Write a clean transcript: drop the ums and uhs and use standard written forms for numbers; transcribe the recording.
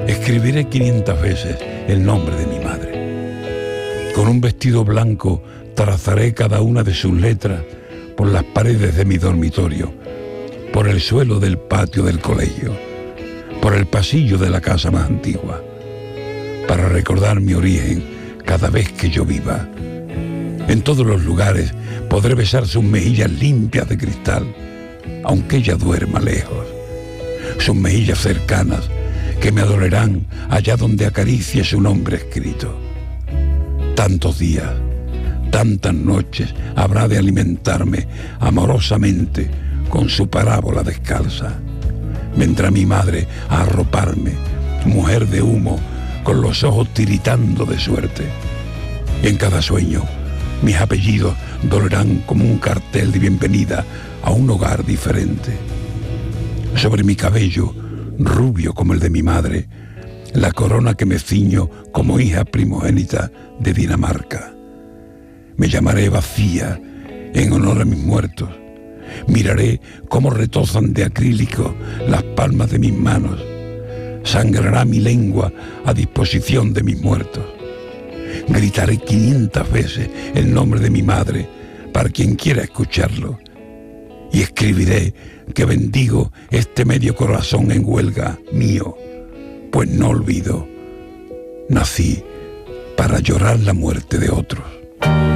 Escribiré 500 veces el nombre de mi madre. Con un vestido blanco trazaré cada una de sus letras por las paredes de mi dormitorio, por el suelo del patio del colegio, por el pasillo de la casa más antigua, para recordar mi origen cada vez que yo viva. En todos los lugares podré besar sus mejillas limpias de cristal, aunque ella duerma lejos. Sus mejillas cercanas que me adolerán allá donde acaricie su nombre escrito. Tantos días, tantas noches habrá de alimentarme amorosamente con su parábola descalza. Vendrá mi madre a arroparme, mujer de humo, con los ojos tiritando de suerte. Y en cada sueño, mis apellidos dolerán como un cartel de bienvenida a un hogar diferente. Sobre mi cabello, rubio como el de mi madre, la corona que me ciño como hija primogénita de Dinamarca. Me llamaré Vacía en honor a mis muertos. Miraré cómo retozan de acrílico las palmas de mis manos. Sangrará mi lengua a disposición de mis muertos. Gritaré 500 veces el nombre de mi madre para quien quiera escucharlo. Y escribiré que bendigo este medio corazón en huelga mío, pues no olvido, nací para llorar la muerte de otros.